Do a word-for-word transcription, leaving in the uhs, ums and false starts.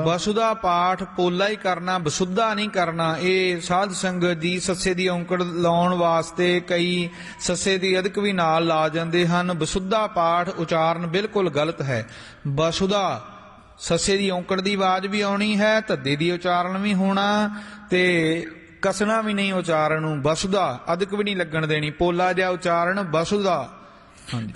ਵਸੁਦਾ ਪਾਠ ਪੋਲਾ ਹੀ ਕਰਨਾ, ਵਸੁੱਧਾ ਨਹੀਂ ਕਰਨਾ। ਇਹ ਸਾਧ ਸੰਗਤ ਦੀ ਸੱਸੇ ਦੀ ਔਂਕੜ ਲਾਉਣ ਵਾਸਤੇ ਕਈ ਸੱਸੇ ਦੀ ਅਧਿਕ ਵੀ ਨਾਲ ਲਾ ਜਾਂਦੇ ਹਨ। ਵਸੁੱਧਾ ਪਾਠ ਉਚਾਰਨ ਬਿਲਕੁਲ ਗਲਤ ਹੈ। ਵਸੁਦਾ ਸੱਸੇ ਦੀ ਔਂਕੜ ਦੀ ਆਵਾਜ਼ ਵੀ ਆਉਣੀ ਹੈ, ਧੱਦੇ ਦੀ ਉਚਾਰਨ ਵੀ ਹੋਣਾ, ਤੇ ਕਸਣਾ ਵੀ ਨਹੀਂ ਉਚਾਰਨ ਨੂੰ। ਵਸੁਦਾ ਅਧਿਕ ਵੀ ਨਹੀਂ ਲੱਗਣ ਦੇਣੀ, ਪੋਲਾ ਜਿਹਾ ਉਚਾਰਨ ਵਸੁਦਾ। ਹਾਂਜੀ।